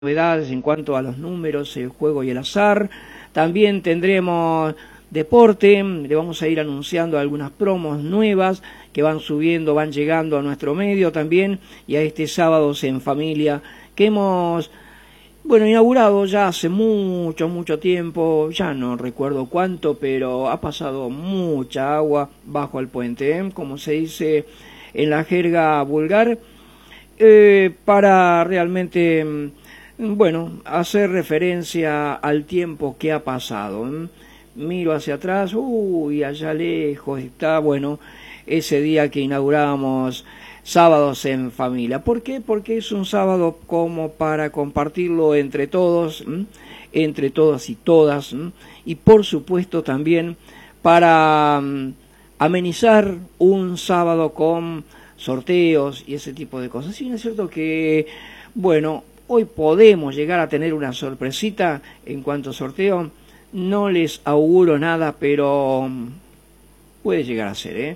novedades en cuanto a los números, el juego y el azar. También tendremos deporte, le vamos a ir anunciando algunas promos nuevas que van subiendo, van llegando a nuestro medio también, y a este Sábados en Familia que hemos, inaugurado ya hace mucho tiempo, ya no recuerdo cuánto, pero ha pasado mucha agua bajo el puente, como se dice en la jerga vulgar, para realmente hacer referencia al tiempo que ha pasado. Miro hacia atrás, allá lejos está, ese día que inauguramos Sábados en Familia. ¿Por qué? Porque es un sábado como para compartirlo entre todos, entre todas y todas, y por supuesto también para amenizar un sábado con sorteos y ese tipo de cosas. Sí, es cierto que, hoy podemos llegar a tener una sorpresita en cuanto a sorteo. No les auguro nada, pero puede llegar a ser,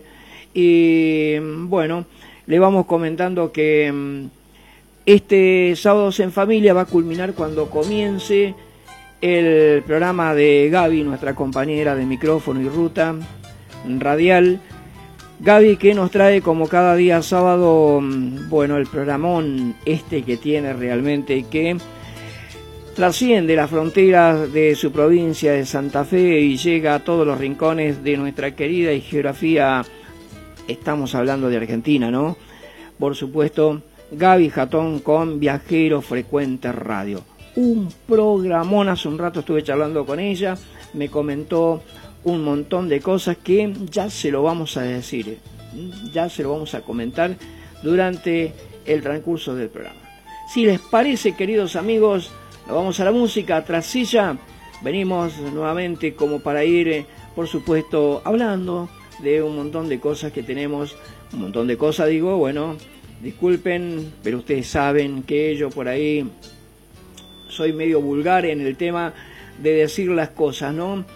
Y le vamos comentando que este Sábados en Familia va a culminar cuando comience el programa de Gaby, nuestra compañera de micrófono y ruta radial. Gaby, que nos trae como cada día sábado, el programón que tiene realmente, que trasciende las fronteras de su provincia de Santa Fe y llega a todos los rincones de nuestra querida y geografía. Estamos hablando de Argentina, ¿no? Por supuesto, Gaby Jatón con Viajero Frecuente Radio. Un programón, hace un rato estuve charlando con ella, me comentó un montón de cosas que ya se lo vamos a decir, ya se lo vamos a comentar durante el transcurso del programa. Si les parece, queridos amigos, nos vamos a la música. Tras ella venimos nuevamente como para ir, por supuesto, hablando de un montón de cosas que tenemos, un montón de cosas, disculpen, pero ustedes saben que yo por ahí soy medio vulgar en el tema de decir las cosas, ¿no?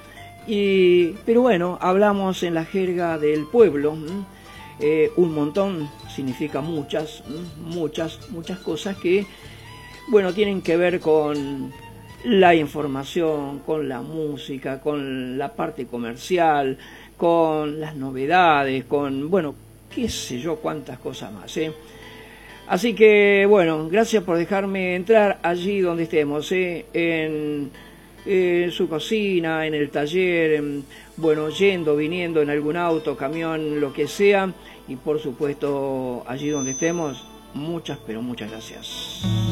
Pero hablamos en la jerga del pueblo. Un montón significa muchas cosas que, tienen que ver con la información, con la música, con la parte comercial, con las novedades, con, qué sé yo, cuántas cosas más, Así que, gracias por dejarme entrar allí donde estemos, en su cocina, en el taller, yendo, viniendo en algún auto, camión, lo que sea, y por supuesto allí donde estemos, muchas, pero muchas gracias.